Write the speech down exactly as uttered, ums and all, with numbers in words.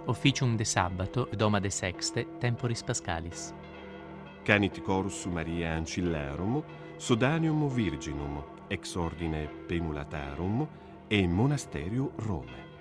officium de sabbato, doma de sexte, temporis pascalis. Canit corus Maria Ancillarum, Sodanium Virginum, ex ordine Penulatarum, e Monasterio Rome.